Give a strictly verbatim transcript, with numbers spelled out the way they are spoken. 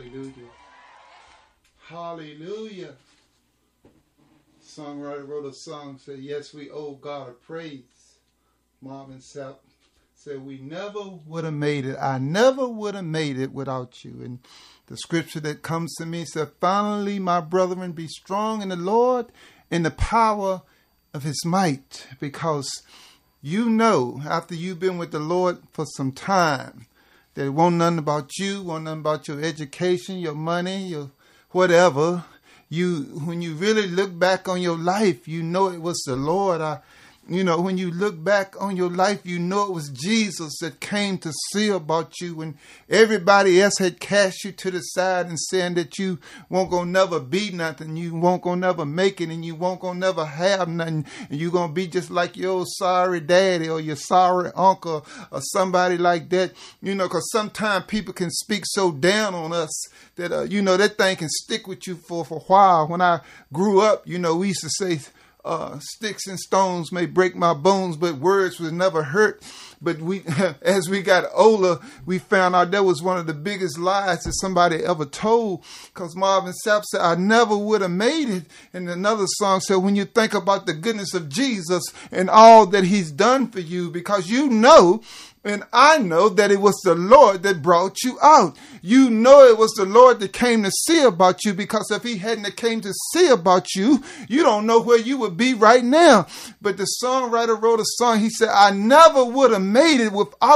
Hallelujah. Hallelujah. Songwriter wrote a song, said, yes, we owe God a praise. Marvin Sapp said, we never would have made it. I never would have made it without you. And the scripture that comes to me said, finally, my brethren, be strong in the Lord in the power of his might. Because you know, after you've been with the Lord for some time, that it won't nothing about you, won't nothing about your education, your money, your whatever. You, when you really look back on your life, you know it was the Lord. I, you know, when you look back on your life, you know it was Jesus that came to see about you when everybody else had cast you to the side and saying that you won't gonna never be nothing, you won't gonna never make it, and you won't gonna never have nothing, and you're gonna be just like your old sorry daddy or your sorry uncle or somebody like that. You know, because sometimes people can speak so down on us that, uh, you know, that thing can stick with you for, for a while. When I grew up, you know, we used to say, Uh, sticks and stones may break my bones, but words was never hurt. But we, as we got older, we found out that was one of the biggest lies that somebody ever told. Because Marvin Sapp said, I never would have made it. And another song said, when you think about the goodness of Jesus and all that he's done for you, because you know, and I know that it was the Lord that brought you out. You know it was the Lord that came to see about you, because if he hadn't came to see about you, you don't know where you would be right now. But the songwriter wrote a song. He said, I never would have made it without